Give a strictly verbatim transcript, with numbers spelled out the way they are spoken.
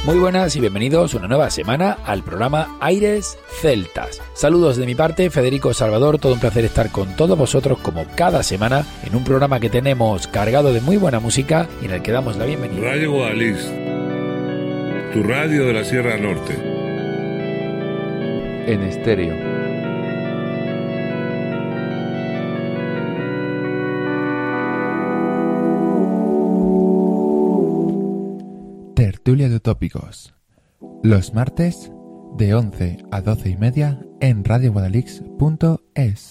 Muy buenas y bienvenidos una nueva semana al programa Aires Celtas. Saludos de mi parte, Federico Salvador, todo un placer estar con todos vosotros como cada semana en un programa que tenemos cargado de muy buena música y en el que damos la bienvenida. Radio Guadalix, tu radio de la Sierra Norte. En estéreo. Tertulia de Utópicos. Los martes de once a doce y media en radio guadalix punto es.